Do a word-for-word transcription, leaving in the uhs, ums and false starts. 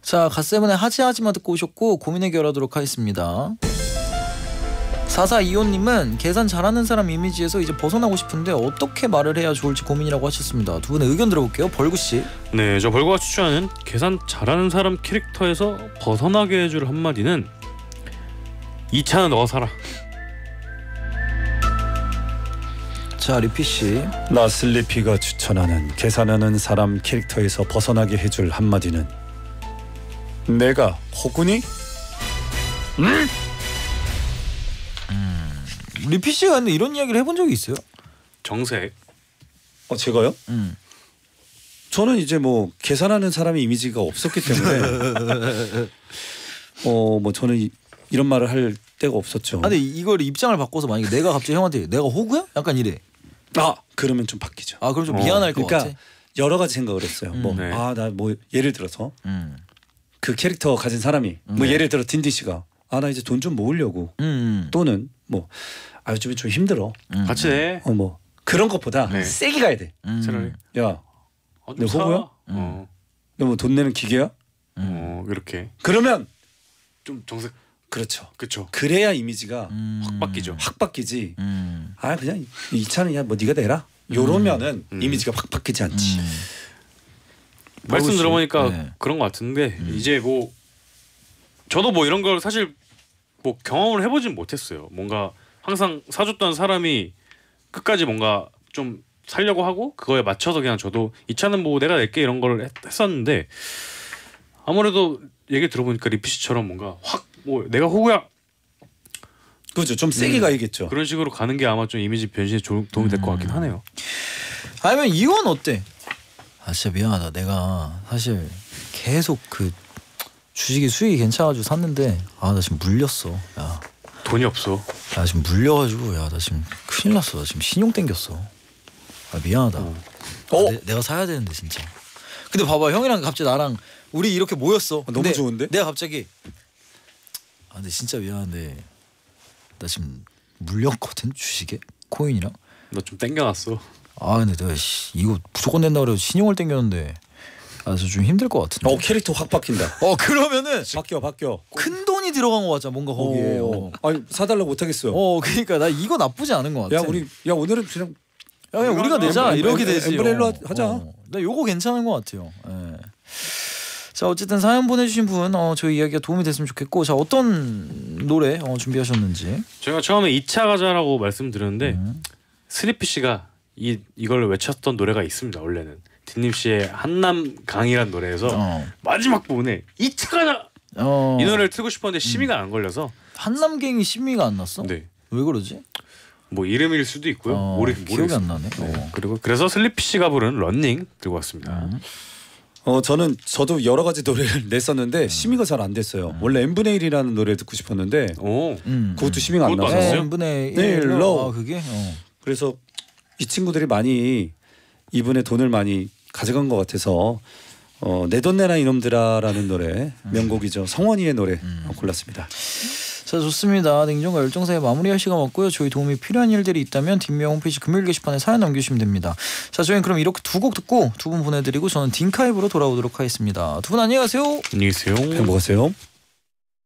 자, 갓세븐의 하지하지마 듣고 오셨고 고민 해결하도록 하겠습니다. 사사이오님은 계산 잘하는 사람 이미지에서 이제 벗어나고 싶은데 어떻게 말을 해야 좋을지 고민이라고 하셨습니다. 두 분의 의견 들어볼게요. 벌구씨. 네, 저 벌구가 추천하는 계산 잘하는 사람 캐릭터에서 벗어나게 해줄 한마디는 이 차는 너 사라. 자, 리피씨. 나 슬리피가 추천하는 계산하는 사람 캐릭터에서 벗어나게 해줄 한마디는 내가 호구니? 응? 리피씨가 근데 이런 이야기를 해본 적이 있어요? 정색. 어 제가요? 음. 저는 이제 뭐 계산하는 사람의 이미지가 없었기 때문에 어 뭐 저는 이, 이런 말을 할 때가 없었죠. 아, 근데 이걸 입장을 바꿔서 만약에 내가 갑자기 형한테 내가 호구야? 약간 이래. 아 그러면 좀 바뀌죠. 아 그럼 좀 어, 미안할 것 그러니까 같아. 여러 가지 생각을 했어요. 음, 뭐 네. 아 나 뭐 예를 들어서 음. 그 캐릭터 가진 사람이 뭐 네. 예를 들어 딘디 씨가 아 나 이제 돈 좀 모으려고 음. 또는 뭐 아 요즘에 좀 힘들어. 음. 같이 해. 어 뭐 그런 것보다 네. 세게 가야 돼. 음. 차라리. 야, 어, 내 사. 호구야? 어, 너 뭐 돈 내는 기계야? 어, 이렇게 그러면 좀 정색. 그렇죠. 그쵸. 그래야 이미지가 음. 확 바뀌죠. 확 바뀌지. 음. 아 그냥 이 차는 야 뭐 네가 내라. 요러면은 음. 이미지가 확 바뀌지 않지. 음. 말씀 벌구씨. 들어보니까 네. 그런 것 같은데 음. 이제 뭐 저도 뭐 이런 걸 사실 뭐 경험을 해보진 못했어요. 뭔가 항상 사줬던 사람이 끝까지 뭔가 좀 살려고 하고 그거에 맞춰서 그냥 저도 이 차는 뭐 내가 낼게 이런 걸 했, 했었는데 아무래도 얘기 들어보니까 리피 씨처럼 뭔가 확 뭐 내가 호구야 그죠. 좀 세게 음. 가야겠죠. 그런 식으로 가는 게 아마 좀 이미지 변신에 조, 도움이 될 것 같긴 하네요. 아니면 이건 어때? 아 진짜 미안하다. 내가 사실 계속 그 주식이 수익이 괜찮아가지고 샀는데 아 나 지금 물렸어. 야, 돈이 없어. 나 지금 물려가지고 야 나 지금 큰일 났어. 나 지금 신용 땡겼어. 아 미안하다. 어. 아, 내, 내가 사야 되는데 진짜. 근데 봐봐 형이랑 갑자기 나랑 우리 이렇게 모였어. 아, 너무 좋은데? 내가 갑자기 아 근데 진짜 미안한데 나 지금 물렸거든 주식에 코인이랑. 너 좀 땡겨놨어. 아 근데 내가 씨, 이거 무조건 낸다 그래서 신용을 땡겼는데 아 저 좀 힘들 것 같은데. 어 캐릭터 확 바뀐다. 어 그러면은 바뀌어 바뀌어. 큰 돈이 들어간 거 같잖아 뭔가 거기에. 어, 아니 사달라고 못하겠어. 어 그러니까 나 이거 나쁘지 않은 것 같아. 야 우리 야 오늘은 그냥 야 그냥 우리가 내자 엠- 이렇게 엠- 되지. 엠브렐러 어, 하자. 어. 나 요거 괜찮은 것 같아요. 예. 자 어쨌든 사연 보내주신 분 어, 저희 이야기가 도움이 됐으면 좋겠고 자 어떤 노래 어, 준비하셨는지. 제가 처음에 이 차 가자라고 말씀드렸는데 음. 슬리피 씨가 이 이걸 외쳤던 노래가 있습니다. 원래는 딘님 씨의 한남 강이란 노래에서 어. 마지막 부분에 이 차 가자 어. 이 노래를 틀고 싶었는데 심의가 안 걸려서 한남갱이 심의가 안 났어? 네. 왜 그러지? 뭐 이름일 수도 있고요. 어, 모르, 기억이 안 나네. 네. 어. 그리고 그래서 슬리피 씨가 부른 런닝 들고 왔습니다. 음. 어 저는 저도 여러 가지 노래를 냈었는데 심의가 잘 안 됐어요. 원래 엠분의 일이라는 노래 듣고 싶었는데 오, 음. 그것도 심의가 안 그것도 안 나서 됐어요? n분의 네, 일로 로. 아 그게? 어. 그래서 이 친구들이 많이 이분의 돈을 많이 가져간 것 같아서 어, 내 돈 내라 이놈들아라는 노래 명곡이죠. 성원이의 노래 어, 골랐습니다. 자 좋습니다. 냉정과 열정사의 마무리할 시간 왔고요. 저희 도움이 필요한 일들이 있다면 딘명 홈페이지 금요일 게시판에 사연 남겨주시면 됩니다. 자 저희는 그럼 이렇게 두 곡 듣고 두 분 보내드리고 저는 딘카이브로 돌아오도록 하겠습니다. 두 분 안녕히 가세요. 안녕히 계세요. 행복하세요.